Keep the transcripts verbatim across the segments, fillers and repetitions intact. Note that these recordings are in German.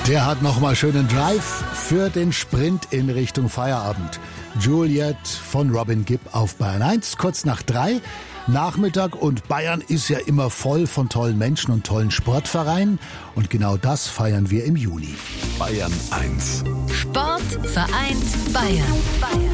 Der hat nochmal schönen Drive für den Sprint in Richtung Feierabend. Juliet von Robin Gibb auf Bayern eins, kurz nach drei. Nachmittag und Bayern ist ja immer voll von tollen Menschen und tollen Sportvereinen. Und genau das feiern wir im Juni. Bayern eins. Sport vereint Bayern. Bayern.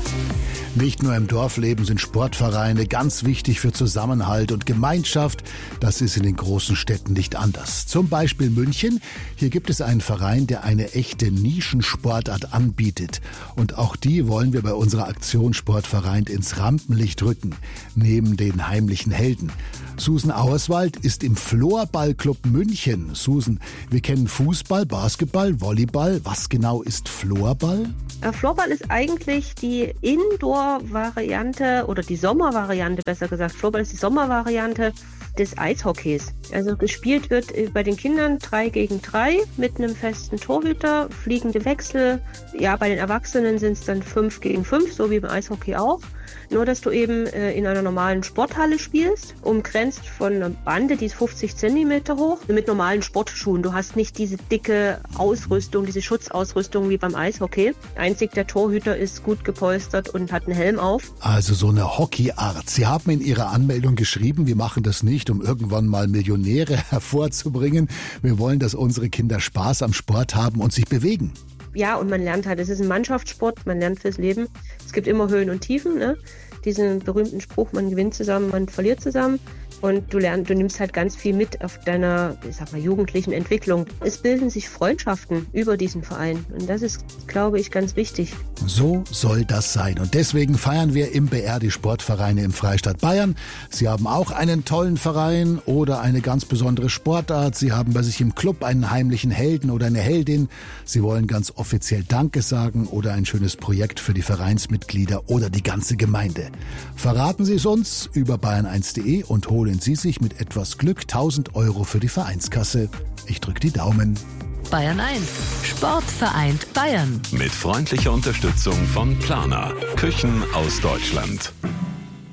Nicht nur im Dorfleben sind Sportvereine ganz wichtig für Zusammenhalt und Gemeinschaft. Das ist in den großen Städten nicht anders. Zum Beispiel München. Hier gibt es einen Verein, der eine echte Nischensportart anbietet. Und auch die wollen wir bei unserer Aktion Sportverein ins Rampenlicht rücken. Neben den heimlichen Helden. Susan Auerswald ist im Floorballclub München. Susan, wir kennen Fußball, Basketball, Volleyball. Was genau ist Floorball? Floorball ist eigentlich die Indoor-Variante oder die Sommervariante, besser gesagt. Floorball ist die Sommervariante des Eishockeys. Also gespielt wird bei den Kindern drei gegen drei mit einem festen Torhüter, fliegende Wechsel. Ja, bei den Erwachsenen sind es dann fünf gegen fünf, so wie beim Eishockey auch. Nur, dass du eben äh, in einer normalen Sporthalle spielst, umgrenzt von einer Bande, die ist fünfzig Zentimeter hoch, mit normalen Sportschuhen. Du hast nicht diese dicke Ausrüstung, diese Schutzausrüstung wie beim Eishockey. Einzig der Torhüter ist gut gepolstert und hat einen Helm auf. Also so eine Hockeyart. Sie haben in Ihrer Anmeldung geschrieben, wir machen das nicht, um irgendwann mal Millionäre hervorzubringen. Wir wollen, dass unsere Kinder Spaß am Sport haben und sich bewegen. Ja, und man lernt halt, es ist ein Mannschaftssport, man lernt fürs Leben. Es gibt immer Höhen und Tiefen, ne? Diesen berühmten Spruch, man gewinnt zusammen, man verliert zusammen. Und du lernst, du nimmst halt ganz viel mit auf deiner, ich sag mal, jugendlichen Entwicklung. Es bilden sich Freundschaften über diesen Verein. Und das ist, glaube ich, ganz wichtig. So soll das sein. Und deswegen feiern wir im B R die Sportvereine im Freistaat Bayern. Sie haben auch einen tollen Verein oder eine ganz besondere Sportart. Sie haben bei sich im Club einen heimlichen Helden oder eine Heldin. Sie wollen ganz offiziell Danke sagen oder ein schönes Projekt für die Vereinsmitglieder oder die ganze Gemeinde. Verraten Sie es uns über bayern eins punkt de und holen Sie sich mit etwas Glück tausend Euro für die Vereinskasse. Ich drücke die Daumen. Bayern eins. Sport vereint Bayern. Mit freundlicher Unterstützung von Planer. Küchen aus Deutschland.